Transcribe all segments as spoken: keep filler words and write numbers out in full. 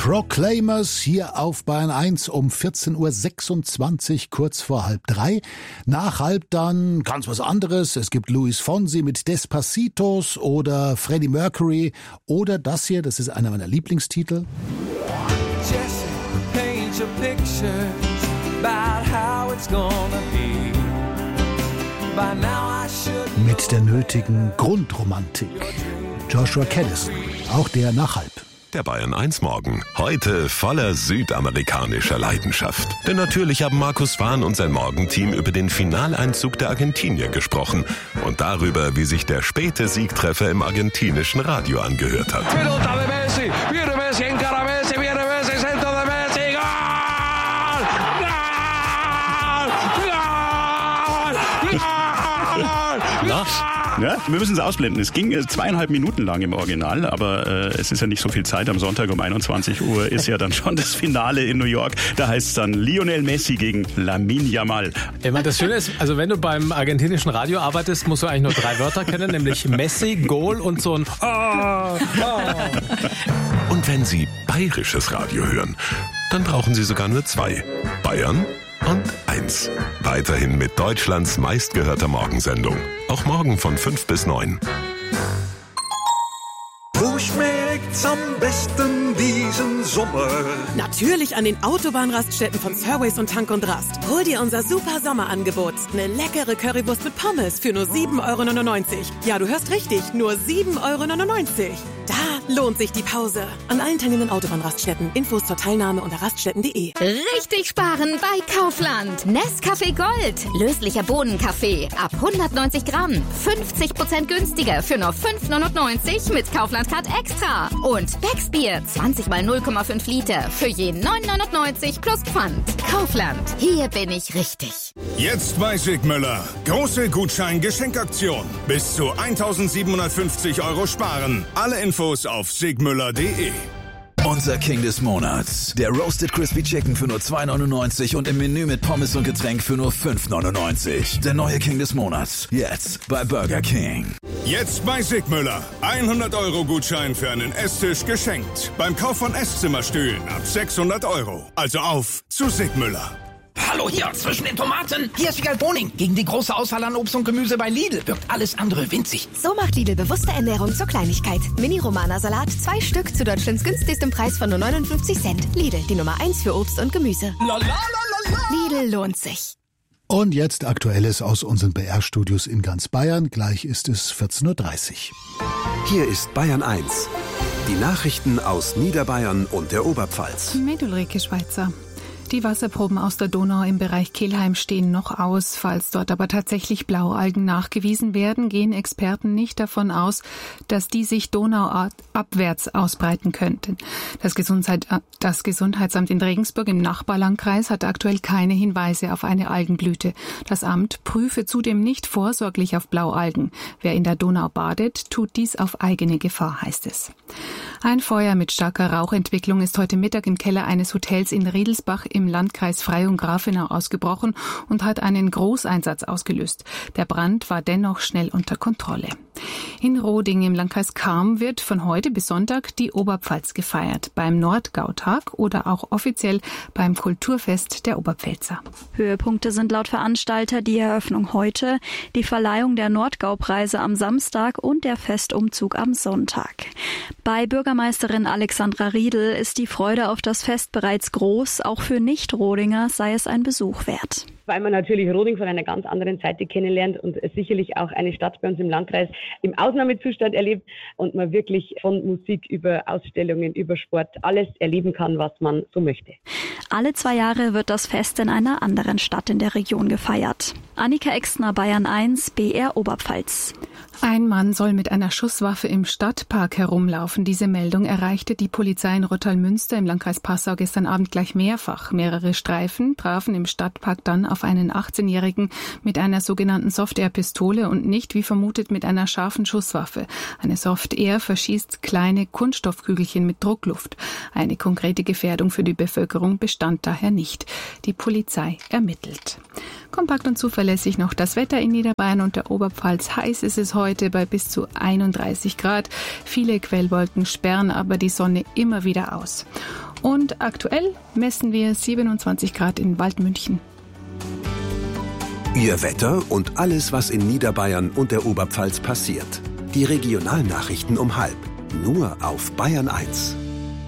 Proclaimers hier auf Bayern eins um vierzehn Uhr sechsundzwanzig, kurz vor halb drei. Nach halb dann ganz was anderes. Es gibt Luis Fonsi mit Despacitos oder Freddie Mercury oder das hier, das ist einer meiner Lieblingstitel. Jesse, paint your pictures about how it's gonna be. By now I should Mit der nötigen Grundromantik. Joshua Caddison, auch der nach halb. Der Bayern eins Morgen. Heute voller südamerikanischer Leidenschaft. Denn natürlich haben Markus Wahn und sein Morgenteam über den Finaleinzug der Argentinier gesprochen. Und darüber, wie sich der späte Siegtreffer im argentinischen Radio angehört hat. Pelota de Messi, viene Messi, encara Messi, viene Messi, centro de Messi, Gol! Gol! Gol! Gol! Na? Ja, wir müssen es ausblenden. Es ging zweieinhalb Minuten lang im Original, aber äh, es ist ja nicht so viel Zeit. Am Sonntag um einundzwanzig Uhr ist ja dann schon das Finale in New York. Da heißt es dann Lionel Messi gegen Lamine Yamal. Ich meine, das Schöne ist, also wenn du beim argentinischen Radio arbeitest, musst du eigentlich nur drei Wörter kennen, nämlich Messi, Goal und so ein oh, oh. Und wenn Sie bayerisches Radio hören, dann brauchen Sie sogar nur zwei. Bayern und eins. Weiterhin mit Deutschlands meistgehörter Morgensendung. Auch morgen von fünf bis neun. Wo schmeckt's am besten diesen Sommer? Natürlich an den Autobahnraststätten von Surways und Tank und Rast. Hol dir unser super Sommerangebot. Eine leckere Currywurst mit Pommes für nur sieben Euro neunundneunzig. Ja, du hörst richtig, nur sieben Euro neunundneunzig. Da lohnt sich die Pause. An allen teilnehmenden Autobahnraststätten. Infos zur Teilnahme unter raststätten punkt de. Richtig sparen bei Kaufland. Nescafé Gold. Löslicher Bohnenkaffee. Ab hundertneunzig Gramm. fünfzig Prozent günstiger für nur fünf neunundneunzig mit Kaufland Card Extra. Und Becksbier. zwanzig mal null Komma fünf Liter. Für je neun neunundneunzig plus Pfand. Kaufland. Hier bin ich richtig. Jetzt bei Sigmüller. Große Gutschein-Geschenkaktion. Bis zu eintausendsiebenhundertfünfzig Euro sparen. Alle Infos auf sigmüller punkt de. Unser King des Monats. Der Roasted Crispy Chicken für nur zwei neunundneunzig und im Menü mit Pommes und Getränk für nur fünf neunundneunzig. Der neue King des Monats. Jetzt bei Burger King. Jetzt bei Sigmüller. hundert Euro Gutschein für einen Esstisch geschenkt. Beim Kauf von Esszimmerstühlen ab sechshundert Euro. Also auf zu Sigmüller. Hallo hier, zwischen den Tomaten. Hier ist Wiegald Boning. Gegen die große Auswahl an Obst und Gemüse bei Lidl wirkt alles andere winzig. So macht Lidl bewusste Ernährung zur Kleinigkeit. Mini-Romana-Salat, zwei Stück zu Deutschlands günstigstem Preis von nur neunundfünfzig Cent. Lidl, die Nummer eins für Obst und Gemüse. La, la, la, la, la. Lidl lohnt sich. Und jetzt Aktuelles aus unseren B R-Studios in ganz Bayern. Gleich ist es vierzehn Uhr dreißig. Hier ist Bayern eins. Die Nachrichten aus Niederbayern und der Oberpfalz. Mit Ulrike Schweizer. Die Wasserproben aus der Donau im Bereich Kelheim stehen noch aus. Falls dort aber tatsächlich Blaualgen nachgewiesen werden, gehen Experten nicht davon aus, dass die sich donauabwärts ausbreiten könnten. Das, Gesundheit, das Gesundheitsamt in Regensburg im Nachbarlandkreis hat aktuell keine Hinweise auf eine Algenblüte. Das Amt prüfe zudem nicht vorsorglich auf Blaualgen. Wer in der Donau badet, tut dies auf eigene Gefahr, heißt es. Ein Feuer mit starker Rauchentwicklung ist heute Mittag im Keller eines Hotels in Riedelsbach im Landkreis Freyung-Grafenau ausgebrochen und hat einen Großeinsatz ausgelöst. Der Brand war dennoch schnell unter Kontrolle. In Roding im Landkreis Cham wird von heute bis Sonntag die Oberpfalz gefeiert, beim Nordgautag oder auch offiziell beim Kulturfest der Oberpfälzer. Höhepunkte sind laut Veranstalter die Eröffnung heute, die Verleihung der Nordgaupreise am Samstag und der Festumzug am Sonntag. Bei Bürgermeisterin Alexandra Riedel ist die Freude auf das Fest bereits groß, auch für Nicht-Rodinger sei es ein Besuch wert. Weil man natürlich Roding von einer ganz anderen Seite kennenlernt und sicherlich auch eine Stadt bei uns im Landkreis im Ausnahmezustand erlebt und man wirklich von Musik über Ausstellungen, über Sport alles erleben kann, was man so möchte. Alle zwei Jahre wird das Fest in einer anderen Stadt in der Region gefeiert. Annika Exner, Bayern eins, B R Oberpfalz. Ein Mann soll mit einer Schusswaffe im Stadtpark herumlaufen. Diese Meldung erreichte die Polizei in Rottal-Münster im Landkreis Passau gestern Abend gleich mehrfach. Mehrere Streifen trafen im Stadtpark dann auf einen achtzehnjährigen mit einer sogenannten Soft-Air-Pistole und nicht, wie vermutet, mit einer scharfen Schusswaffe. Eine Soft-Air verschießt kleine Kunststoffkügelchen mit Druckluft. Eine konkrete Gefährdung für die Bevölkerung bestand daher nicht. Die Polizei ermittelt. Kompakt und zuverlässig noch das Wetter in Niederbayern und der Oberpfalz. Heiß ist es heute bei bis zu einunddreißig Grad. Viele Quellwolken sperren aber die Sonne immer wieder aus. Und aktuell messen wir siebenundzwanzig Grad in Waldmünchen. Ihr Wetter und alles, was in Niederbayern und der Oberpfalz passiert. Die Regionalnachrichten um halb. Nur auf Bayern eins.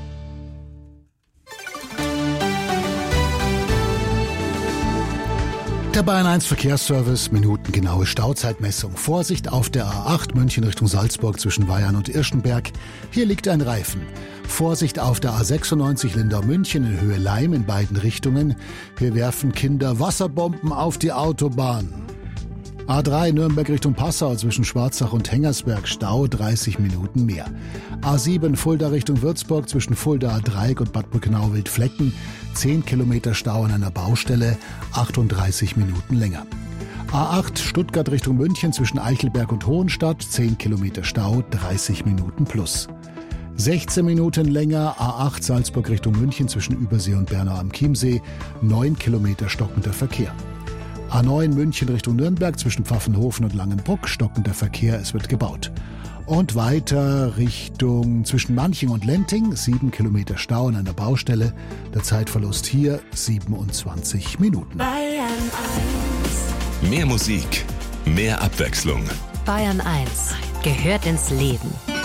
Der Bayern eins Verkehrsservice, minutengenaue Stauzeitmessung. Vorsicht auf der A acht München Richtung Salzburg zwischen Weyarn und Irschenberg. Hier liegt ein Reifen. Vorsicht auf der A sechsundneunzig Lindau-München in Höhe Leim in beiden Richtungen. Hier werfen Kinder Wasserbomben auf die Autobahn. A drei Nürnberg Richtung Passau zwischen Schwarzach und Hengersberg, Stau dreißig Minuten mehr. A sieben Fulda Richtung Würzburg zwischen Fuldaer Dreieck und Bad Brückenau-Wildflecken, zehn Kilometer Stau an einer Baustelle, achtunddreißig Minuten länger. A acht Stuttgart Richtung München zwischen Eichelberg und Hohenstadt, zehn Kilometer Stau, dreißig Minuten plus. sechzehn Minuten länger A acht Salzburg Richtung München zwischen Übersee und Bernau am Chiemsee, neun Kilometer stockender Verkehr. A neun München Richtung Nürnberg zwischen Pfaffenhofen und Langenbruck, stockender Verkehr, es wird gebaut. Und weiter Richtung zwischen Manching und Lenting, sieben Kilometer Stau an einer Baustelle, der Zeitverlust hier siebenundzwanzig Minuten. Bayern eins. Mehr Musik, mehr Abwechslung. Bayern eins gehört ins Leben.